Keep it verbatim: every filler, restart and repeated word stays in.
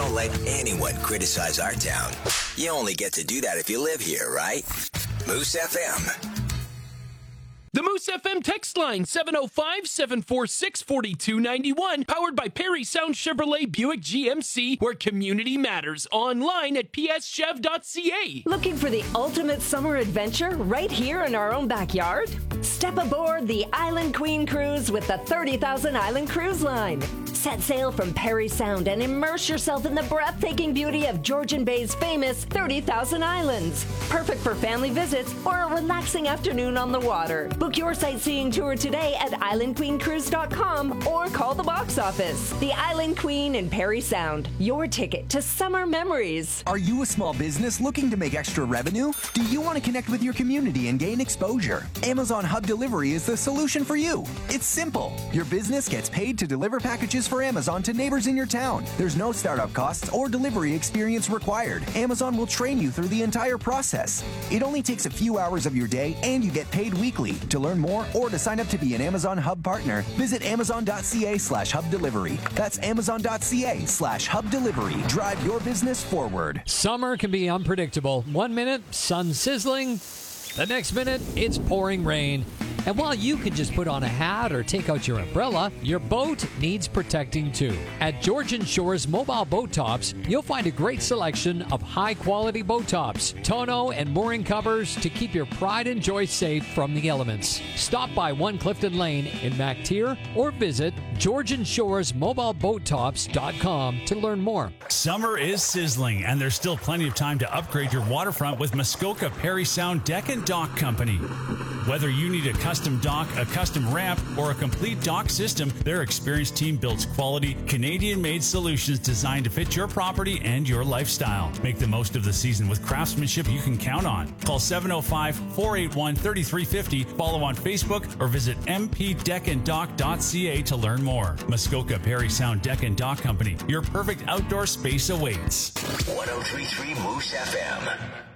don't let anyone criticize our town. You only get to do that if you live here, right? Moose F M. The Moose F M text line, seven oh five, seven four six, four two nine one, powered by Perry Sound Chevrolet Buick G M C, where community matters. Online at p s chev dot c a. Looking for the ultimate summer adventure right here in our own backyard? Step aboard the Island Queen Cruise with the thirty thousand Island Cruise Line. Set sail from Perry Sound and immerse yourself in the breathtaking beauty of Georgian Bay's famous thirty thousand Islands. Perfect for family visits or a relaxing afternoon on the water. Book your sightseeing tour today at island queen cruise dot com or call the box office. The Island Queen in Perry Sound. Your ticket to summer memories. Are you a small business looking to make extra revenue? Do you want to connect with your community and gain exposure? Amazon Hub Delivery is the solution for you. It's simple. Your business gets paid to deliver packages for Amazon to neighbors in your town. There's no startup costs or delivery experience required. Amazon will train you through the entire process. It only takes a few hours of your day and you get paid weekly. To learn more or to sign up to be an Amazon Hub partner, visit amazon.ca slash hub delivery. That's amazon.ca slash hub delivery. Drive your business forward. Summer can be unpredictable. One minute, sun sizzling. The next minute, it's pouring rain. And while you can just put on a hat or take out your umbrella, your boat needs protecting too. At Georgian Shores Mobile Boat Tops, you'll find a great selection of high-quality boat tops, tonneau and mooring covers to keep your pride and joy safe from the elements. Stop by One Clifton Lane in MacTier or visit georgian shores mobile boat tops dot com to learn more. Summer is sizzling, and there's still plenty of time to upgrade your waterfront with Muskoka Perry Sound Deck and Dock Company. Whether you need a custom dock, a custom ramp, or a complete dock system, their experienced team builds quality, Canadian-made solutions designed to fit your property and your lifestyle. Make the most of the season with craftsmanship you can count on. Call seven oh five, four eight one, three three five oh, follow on Facebook, or visit m p deck and dock dot c a to learn more. Muskoka Perry Sound Deck and Dock Company, your perfect outdoor space awaits. one oh three point three Moose F M.